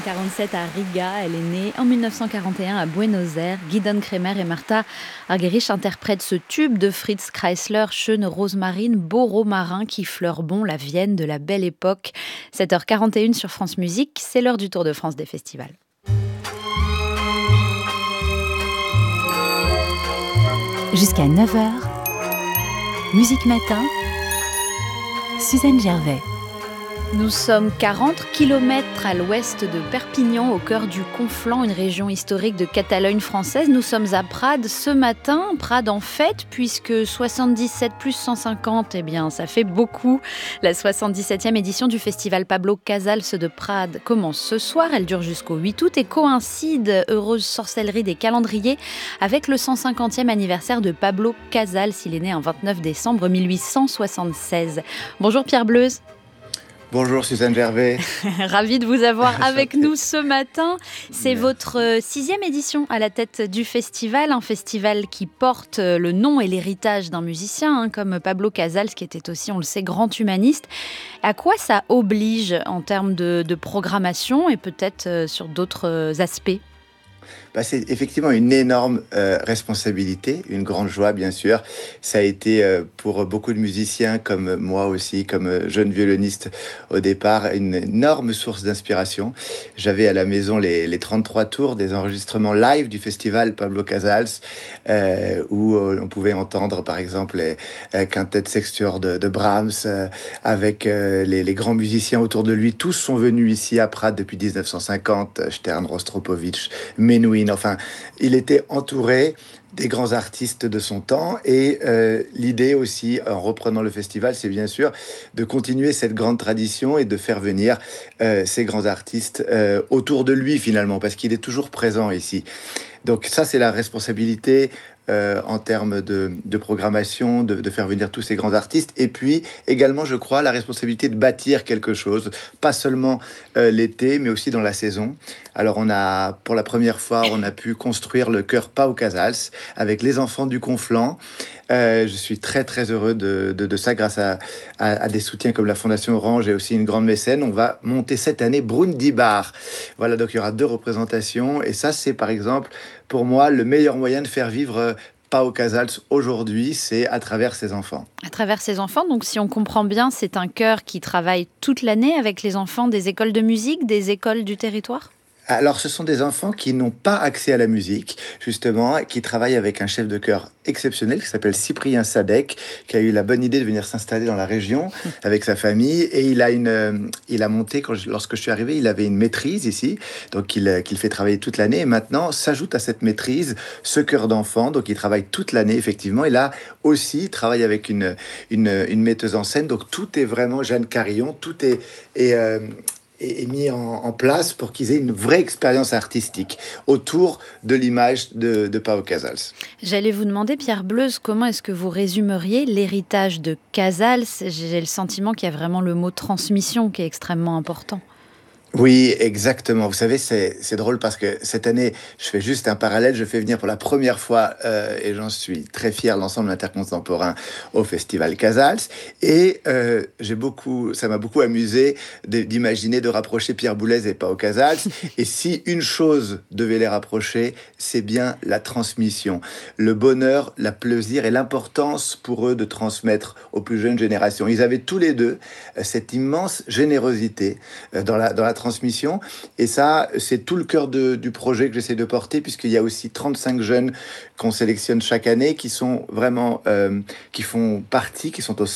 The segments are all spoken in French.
1947 à Riga. Elle est née en 1941 à Buenos Aires. Gidon Kremer et Martha Argerich interprètent ce tube de Fritz Kreisler, Schöne Rosmarin, beau romarin qui fleure bon la Vienne de la belle époque. 7h41 sur France Musique, c'est l'heure du Tour de France des festivals. Jusqu'à 9h, Musique Matin, Suzanne Gervais. Nous sommes 40 km à l'ouest de Perpignan, au cœur du Conflent, une région historique de Catalogne française. Nous sommes à Prades ce matin, Prades en fête, puisque 77 plus 150, eh bien, ça fait beaucoup. La 77e édition du festival Pablo Casals de Prades commence ce soir. Elle dure jusqu'au 8 août et coïncide, heureuse sorcellerie des calendriers, avec le 150e anniversaire de Pablo Casals. Il est né un 29 décembre 1876. Bonjour Pierre Bleuze. Bonjour Suzanne Gervais. Ravi de vous avoir avec nous ce matin. C'est votre 6e édition à la tête du festival, un festival qui porte le nom et l'héritage d'un musicien comme Pablo Casals, qui était aussi, on le sait, grand humaniste. À quoi ça oblige en termes de programmation et peut-être sur d'autres aspects ? C'est effectivement une énorme responsabilité, une grande joie bien sûr. Ça a été pour beaucoup de musiciens comme moi aussi, comme jeune violoniste au départ, une énorme source d'inspiration. J'avais à la maison les 33 tours des enregistrements live du festival Pablo Casals, où on pouvait entendre par exemple les quintettes sextuors de Brahms, avec les grands musiciens autour de lui. Tous sont venus ici à Prades depuis 1950, Stern, Rostropovitch, Menuhin. Enfin, il était entouré des grands artistes de son temps et l'idée aussi, en reprenant le festival, c'est bien sûr de continuer cette grande tradition et de faire venir ces grands artistes autour de lui finalement, parce qu'il est toujours présent ici. Donc ça, c'est la responsabilité en termes de programmation, de faire venir tous ces grands artistes. Et puis également, je crois, la responsabilité de bâtir quelque chose, pas seulement l'été, mais aussi dans la saison. Alors pour la première fois, on a pu construire le chœur Pau Casals avec les enfants du Conflent. Je suis très très heureux de ça grâce à des soutiens comme la Fondation Orange et aussi une grande mécène. On va monter cette année Brundi Bar. Voilà, donc il y aura 2 représentations et ça c'est par exemple pour moi le meilleur moyen de faire vivre Pau Casals aujourd'hui, c'est à travers ses enfants. À travers ses enfants, donc si on comprend bien, c'est un chœur qui travaille toute l'année avec les enfants des écoles de musique, des écoles du territoire ? Alors, ce sont des enfants qui n'ont pas accès à la musique, justement, qui travaillent avec un chef de chœur exceptionnel qui s'appelle Cyprien Sadek, qui a eu la bonne idée de venir s'installer dans la région avec sa famille. Et il a monté, lorsque je suis arrivé, il avait une maîtrise ici, donc qu'il fait travailler toute l'année. Et maintenant, s'ajoute à cette maîtrise ce chœur d'enfant, donc il travaille toute l'année, effectivement. Et là aussi, il travaille avec une metteuse en scène. Donc tout est vraiment Jeanne Carillon, tout est mis en place pour qu'ils aient une vraie expérience artistique autour de l'image de Pau Casals. J'allais vous demander, Pierre Bleuze, comment est-ce que vous résumeriez l'héritage de Casals ? J'ai le sentiment qu'il y a vraiment le mot transmission qui est extrêmement important. Oui, exactement. Vous savez, c'est drôle parce que cette année, je fais juste un parallèle. Je fais venir pour la première fois, et j'en suis très fier, l'ensemble intercontemporain au Festival Casals. Et ça m'a beaucoup amusé d'imaginer de rapprocher Pierre Boulez et Pau Casals. Et si une chose devait les rapprocher, c'est bien la transmission, le bonheur, la plaisir et l'importance pour eux de transmettre aux plus jeunes générations. Ils avaient tous les deux cette immense générosité dans la transmission, et ça c'est tout le cœur du projet que j'essaie de porter, puisqu'il y a aussi 35 jeunes qu'on sélectionne chaque année qui sont vraiment qui font partie, qui sont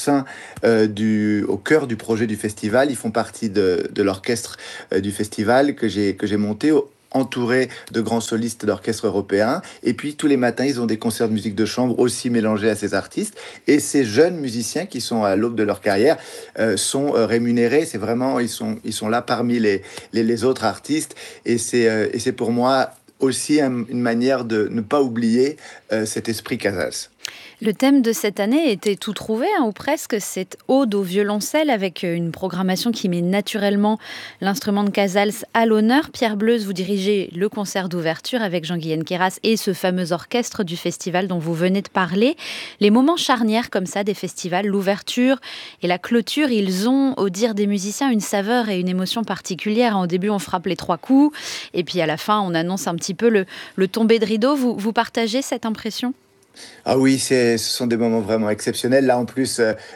au cœur du projet du festival. Ils font partie de l'orchestre du festival que j'ai monté entourés de grands solistes d'orchestres européens. Et puis, tous les matins, ils ont des concerts de musique de chambre aussi mélangés à ces artistes. Et ces jeunes musiciens qui sont à l'aube de leur carrière sont rémunérés. C'est vraiment, ils sont là parmi les autres artistes. Et c'est pour moi aussi une manière de ne pas oublier cet esprit Casals. Le thème de cette année était tout trouvé, ou presque, cette ode au violoncelle avec une programmation qui met naturellement l'instrument de Casals à l'honneur. Pierre Bleuze, vous dirigez le concert d'ouverture avec Jean-Guyen Queyras et ce fameux orchestre du festival dont vous venez de parler. Les moments charnières comme ça des festivals, l'ouverture et la clôture, ils ont, au dire des musiciens, une saveur et une émotion particulière. Au début, on frappe les 3 coups et puis à la fin, on annonce un petit peu le tombé de rideau. Vous partagez cette impression ? Ah oui, ce sont des moments vraiment exceptionnels. Là, en plus,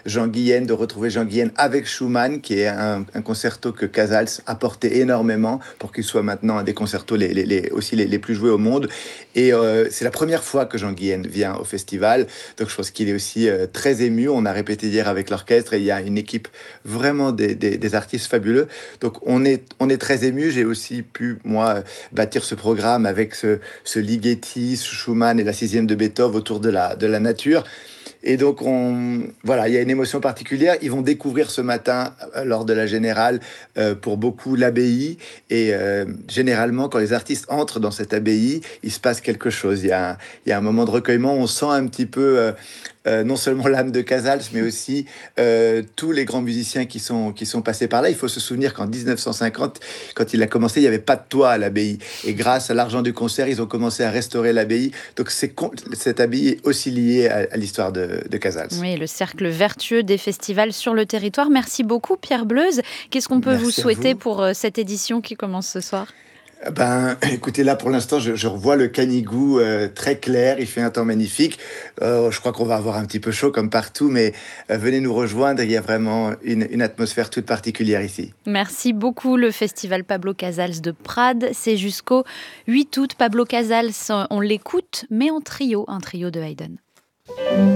de retrouver Jean-Guyen avec Schumann, qui est un concerto que Casals a porté énormément pour qu'il soit maintenant un des concertos aussi les plus joués au monde. Et c'est la première fois que Jean-Guyen vient au festival. Donc, je pense qu'il est aussi très ému. On a répété hier avec l'orchestre et il y a une équipe vraiment des artistes fabuleux. Donc, on est très ému. J'ai aussi pu, moi, bâtir ce programme avec ce Ligeti, Schumann et la 6e de Beethoven autour de la nature. Et donc, il y a une émotion particulière. Ils vont découvrir ce matin, lors de la Générale, pour beaucoup, l'abbaye. Et généralement, quand les artistes entrent dans cette abbaye, il se passe quelque chose. Il y a un moment de recueillement. On sent un petit peu... non seulement l'âme de Casals, mais aussi tous les grands musiciens qui sont passés par là. Il faut se souvenir qu'en 1950, quand il a commencé, il n'y avait pas de toit à l'abbaye. Et grâce à l'argent du concert, ils ont commencé à restaurer l'abbaye. Donc cette abbaye est aussi liée à l'histoire de Casals. Oui, le cercle vertueux des festivals sur le territoire. Merci beaucoup Pierre Bleuze. Qu'est-ce qu'on peut vous souhaiter pour cette édition qui commence ce soir ? Écoutez, là pour l'instant, je revois le Canigou très clair, il fait un temps magnifique. Je crois qu'on va avoir un petit peu chaud comme partout, mais venez nous rejoindre, il y a vraiment une atmosphère toute particulière ici. Merci beaucoup. Le festival Pablo Casals de Prades, c'est jusqu'au 8 août. Pablo Casals, on l'écoute, mais en trio, un trio de Haydn.